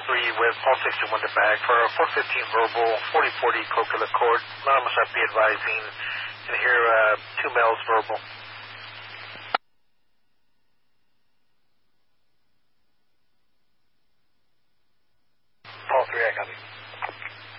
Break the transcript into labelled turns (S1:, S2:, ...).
S1: with all 61 the bag for 415 verbal, 4040 Coca Accord. Anonymous IP advising, and here 2 males verbal.